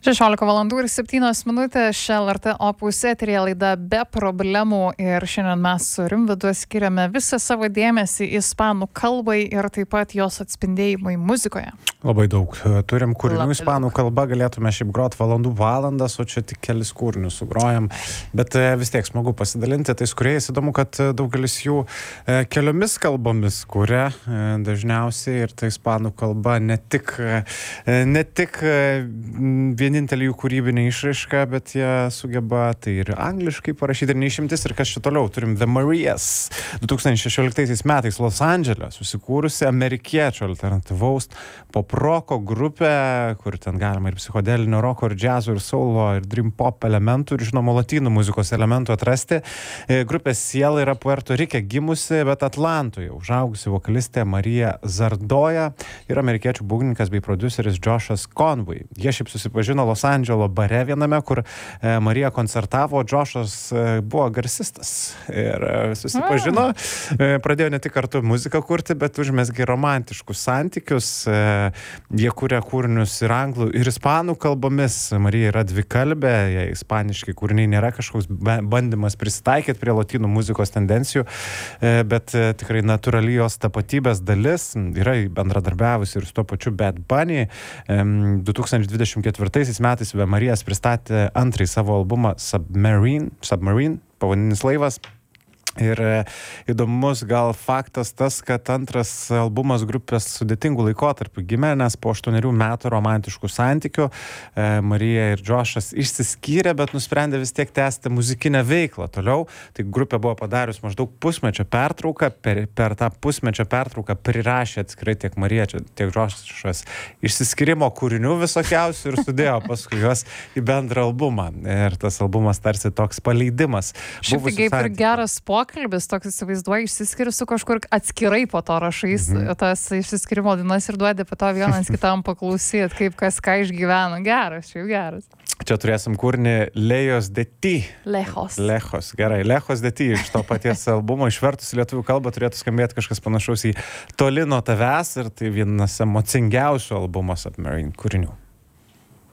16:07 čia LRT Opus eteryje laida Be problemų ir šiandien mes su Rimvydu skiriame visą savo dėmesį ispanų kalbai ir taip pat jos atspindėjimui muzikoje. Labai daug turim kūrinių ispanų kalba, galėtume šiaip grot valandas, o čia tik kelis kūrinius sugrojam, bet vis tiek smagu pasidalinti tais kūrėjais. Įdomu, kad daugelis jų keliomis kalbomis kuria dažniausiai ir ta ispanų kalba ne tik vienintelį jų kūrybinį išraišką, bet jie sugeba tai ir angliškai parašyti ir neišimtis. Ir kas čia toliau? Turim The Marías, 2016 metais Los Andžele susikūrusi amerikiečių alternatyvaus pop-roko grupė, kur ten galima ir psichodelinio roko, ir džiazo, ir soulo, ir dream pop elementų, ir žinoma lotynų muzikos elementų atrasti. Grupės siela yra Puerto Rike gimusi, bet Atlantoje užaugusi vokalistė Marija Zardoja ir amerikiečių būgnininkas bei prodiuseris Joshas Conway. Jie šiaip susipažino Los Andželo bare viename, kur Marija koncertavo, o Joshas buvo garsistas ir susipažino, pradėjo ne tik kartu muziką kurti, bet užmezgė romantiškus santykius. Jie kuria kūrinius ir anglų, ir ispanų kalbomis. Marija yra dvikalbė, jai ispaniški kūriniai nėra kažkoks bandymas prisitaikyti prie lotynų muzikos tendencijų, bet tikrai natūrali jos tapatybės dalis. Yra bendradarbiavusi ir su tuo pačiu Bad Bunny. 2024 metais Marijas pristatė antrąjį savo albumą Submarine, pavadininis laivas. Ir įdomus gal faktas tas, kad antras albumas grupės sudėtingų laikotarpių gimė, nes po 8 metų romantiškų santykių Marija ir Joshas išsiskyrė, bet nusprendė vis tiek tęsti muzikinę veiklą toliau. Tai grupė buvo padarius maždaug pusmečio pertrauką, per tą pusmečio pertrauką prirašė atskirai tiek Marija, tiek Joshas išsiskyrimo kūrinių visokiausių ir sudėjo paskui juos į bendrą albumą. Ir tas albumas tarsi toks paleidimas. Šiaip kaip ir geras pokalbis, toks įsivaizduoji, išsiskiri su kažkur atskirai po to rašais tas išsiskirimo dainas ir duodi po to vienas kitam paklausyti, kaip kas ką išgyveno. Geras, šiaip geras. Čia turėsim kūrinį Lejos de Ti. Lejos. Gerai, Lejos de Ti iš to paties albumo. Išvertus į lietuvių kalbą turėtų skambėti kažkas panašaus į Toli nuo tavęs ir tai vienas emocingiausių albumo Submarine kūrinių.